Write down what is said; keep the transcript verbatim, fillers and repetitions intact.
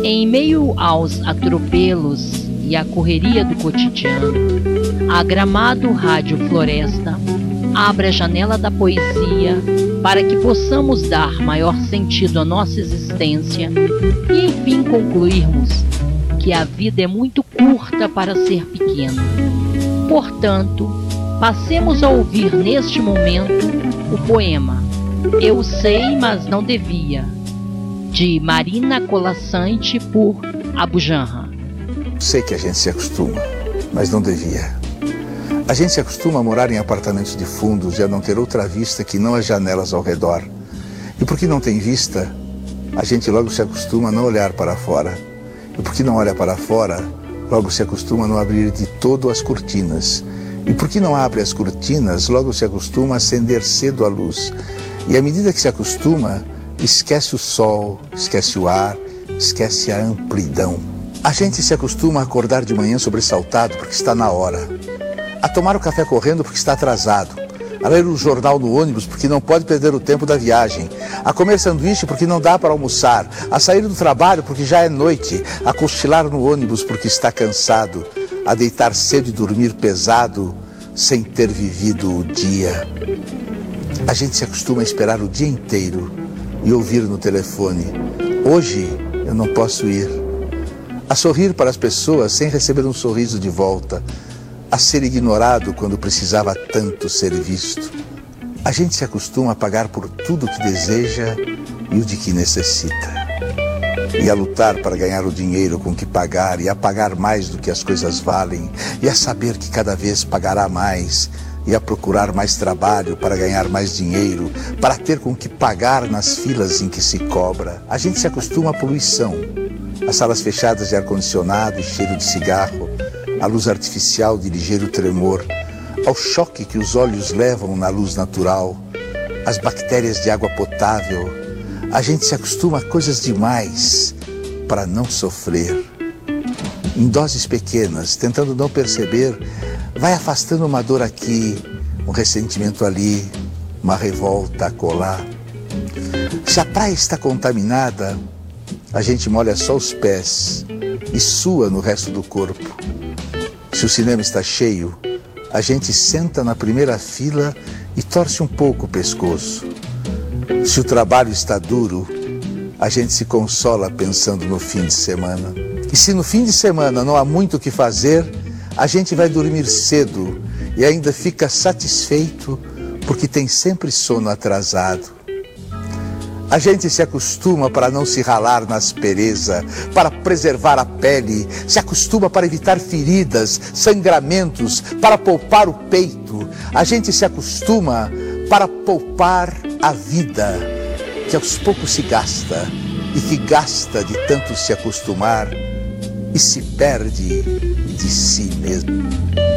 Em meio aos atropelos e à correria do cotidiano, a Gramado Rádio Floresta abre a janela da poesia para que possamos dar maior sentido à nossa existência e, enfim, concluirmos que a vida é muito curta para ser pequena. Portanto, passemos a ouvir neste momento o poema Eu Sei, Mas Não Devia, de Marina Colaçante, por Abu Janra. Sei que a gente se acostuma, mas não devia. A gente se acostuma a morar em apartamentos de fundos e a não ter outra vista que não as janelas ao redor. E porque não tem vista, a gente logo se acostuma a não olhar para fora. E porque não olha para fora, logo se acostuma a não abrir de todo as cortinas. E porque não abre as cortinas, logo se acostuma a acender cedo a luz. E à medida que se acostuma, esquece o sol, esquece o ar, esquece a amplidão. A gente se acostuma a acordar de manhã sobressaltado porque está na hora, a tomar o café correndo porque está atrasado, a ler o jornal no ônibus porque não pode perder o tempo da viagem, a comer sanduíche porque não dá para almoçar, a sair do trabalho porque já é noite, a cochilar no ônibus porque está cansado, a deitar cedo e dormir pesado sem ter vivido o dia. A gente se acostuma a esperar o dia inteiro e ouvir no telefone: hoje eu não posso ir. A sorrir para as pessoas sem receber um sorriso de volta, a ser ignorado quando precisava tanto ser visto. A gente se acostuma a pagar por tudo que deseja e o de que necessita, e a lutar para ganhar o dinheiro com que pagar, e a pagar mais do que as coisas valem, e a saber que cada vez pagará mais, e a procurar mais trabalho para ganhar mais dinheiro, para ter com que pagar nas filas em que se cobra. A gente se acostuma à poluição, às salas fechadas de ar-condicionado e cheiro de cigarro, à luz artificial de ligeiro tremor, ao choque que os olhos levam na luz natural, às bactérias de água potável. A gente se acostuma a coisas demais para não sofrer. Em doses pequenas, tentando não perceber, vai afastando uma dor aqui, um ressentimento ali, uma revolta acolá. Se a praia está contaminada, a gente molha só os pés e sua no resto do corpo. Se o cinema está cheio, a gente senta na primeira fila e torce um pouco o pescoço. Se o trabalho está duro, a gente se consola pensando no fim de semana. E se no fim de semana não há muito o que fazer, a gente vai dormir cedo e ainda fica satisfeito porque tem sempre sono atrasado. A gente se acostuma para não se ralar na aspereza, para preservar a pele, se acostuma para evitar feridas, sangramentos, para poupar o peito. A gente se acostuma para poupar a vida, que aos poucos se gasta, e que gasta de tanto se acostumar e se perde de si mesmo.